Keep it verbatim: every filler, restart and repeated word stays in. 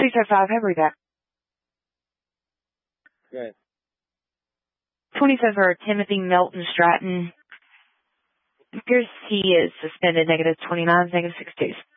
six oh five, have read that. Good. twenty-seven for Timothy Melton Stratton. Appears he is suspended, negative twenty-nine, negative six twos.